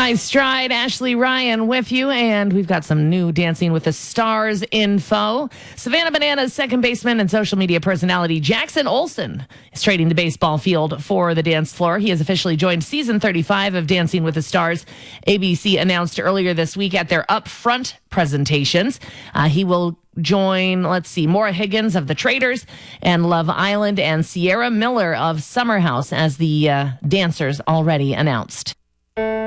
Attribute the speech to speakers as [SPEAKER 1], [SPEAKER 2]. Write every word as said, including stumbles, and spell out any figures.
[SPEAKER 1] Rise Stride, Ashley Ryan with you, and we've got some new Dancing with the Stars info. Savannah Bananas second baseman and social media personality Jackson Olsen is trading the baseball field for the dance floor. He has officially joined season thirty-five of Dancing with the Stars. A B C announced earlier this week at their upfront presentations. Uh, he will join, let's see, Maura Higgins of the Traders and Love Island and Sierra Miller of Summer House as the uh, dancers already announced.